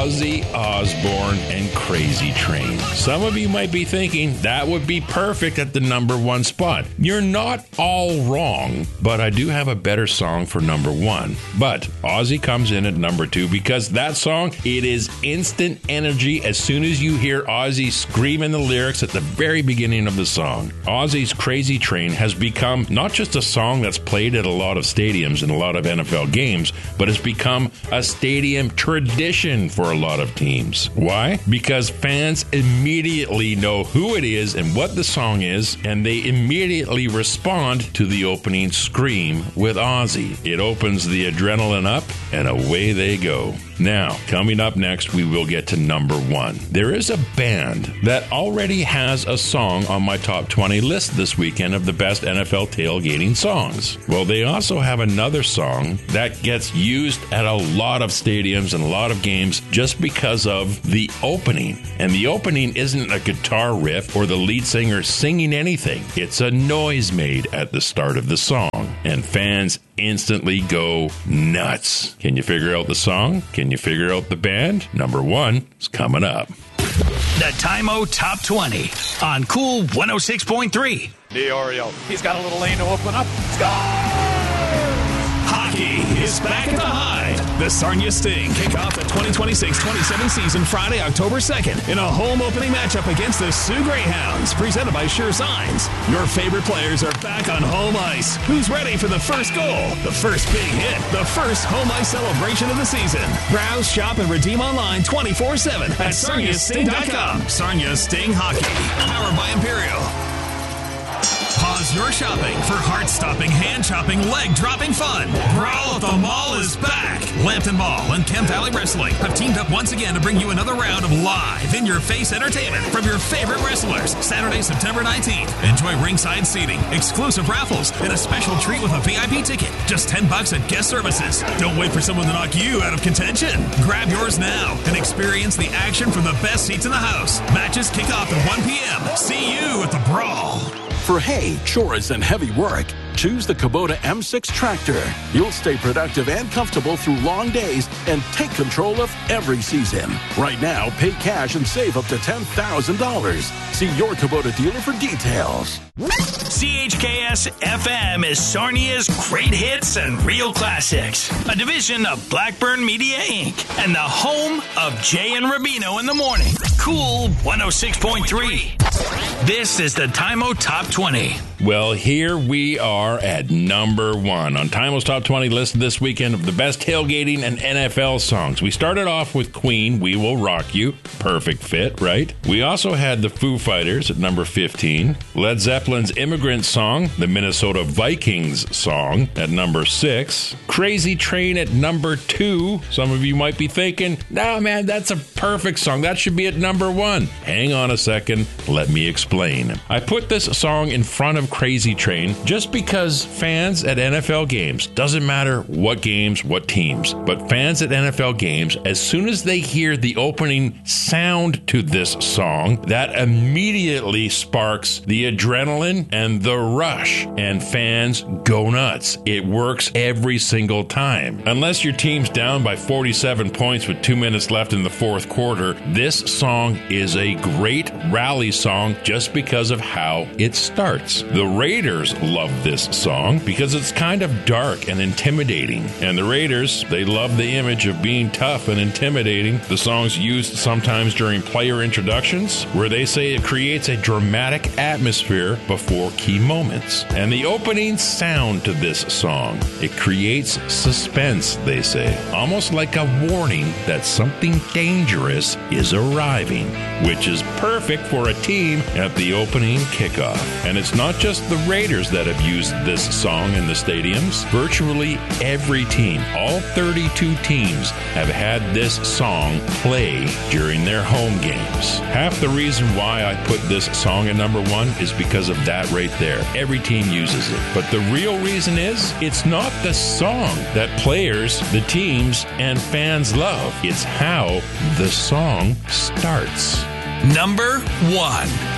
Ozzy Osbourne and Crazy Train. Some of you might be thinking that would be perfect at the number one spot. You're not all wrong, but I do have a better song for number one. But Ozzy comes in at number two because that song, it is instant energy as soon as you hear Ozzy screaming the lyrics at the very beginning of the song. Ozzy's Crazy Train has become not just a song that's played at a lot of stadiums and a lot of NFL games, but it's become a stadium tradition for a lot of teams. Why? Because fans immediately know who it is and what the song is, and they immediately respond to the opening scream with Ozzy. It opens the adrenaline up, and away they go. Now, coming up next, we will get to number one. There is a band that already has a song on my top 20 list this weekend of the best NFL tailgating songs. Well, they also have another song that gets used at a lot of stadiums and a lot of games just because of the opening. And the opening isn't a guitar riff or the lead singer singing anything. It's a noise made at the start of the song, and fans instantly go nuts. Can you figure out the song? Can you figure out the band? Number one is coming up. The Time-O Top 20 on Cool 106.3. D'Orio. He's got a little lane to open up. Score! Hockey is back at the Hive. The Sarnia Sting kick off the 2026-27 season Friday, October 2nd in a home opening matchup against the Sioux Greyhounds, presented by Sure Signs. Your favorite players are back on home ice. Who's ready for the first goal, the first big hit, the first home ice celebration of the season? Browse, shop, and redeem online 24/7 at SarniaSting.com. Sarnia Sting Hockey, powered by Imperial. Pause your shopping for heart-stopping, hand-chopping, leg-dropping fun. Brawl at the Mall is back. Lambton Mall and Kemp Valley Wrestling have teamed up once again to bring you another round of live, in-your-face entertainment from your favorite wrestlers. Saturday, September 19th. Enjoy ringside seating, exclusive raffles, and a special treat with a VIP ticket. Just $10 at guest services. Don't wait for someone to knock you out of contention. Grab yours now and experience the action from the best seats in the house. Matches kick off at 1 p.m. See you at the Brawl. For hay, chores, and heavy work, choose the Kubota M6 tractor. You'll stay productive and comfortable through long days and take control of every season. Right now, pay cash and save up to $10,000. See your Kubota dealer for details. CHKS-FM is Sarnia's Great Hits and Real Classics, a division of Blackburn Media, Inc., and the home of Jay and Rubino in the morning. Cool 106.3. This is the Time-O Top 20. Well, here we are at number one on Time-O's Top 20 list this weekend of the best tailgating and NFL songs. We started off with Queen, We Will Rock You. Perfect fit, right? We also had the Foo Fighters at number 15. Led Zeppelin's Immigrant Song, the Minnesota Vikings song, at number 6. Crazy Train at number 2. Some of you might be thinking, nah, man, that's a perfect song. That should be at number 1. Hang on a second. Let me explain. I put this song in front of Crazy Train just because fans at NFL games, doesn't matter what games, what teams, but fans at NFL games, as soon as they hear the opening sound to this song, that immediately sparks the adrenaline and the rush, and fans go nuts. It works every single time. Unless your team's down by 47 points with 2 minutes left in the fourth quarter, this song is a great rally song just because of how it starts. The Raiders love this song because it's kind of dark and intimidating. And the Raiders, they love the image of being tough and intimidating. The song's used sometimes during player introductions, where they say it creates a dramatic atmosphere before key moments. And the opening sound to this song, it creates suspense, they say, almost like a warning that something dangerous is arriving, which is perfect for a team at the opening kickoff. And it's not just the Raiders that have used this song in the stadiums. Virtually every team, all 32 teams, have had this song play during their home games. Half the reason why I put this song at number 1 is because of that right there. Every team uses it. But the real reason is, it's not the song that players, the teams, and fans love. It's how the song starts. Number 1.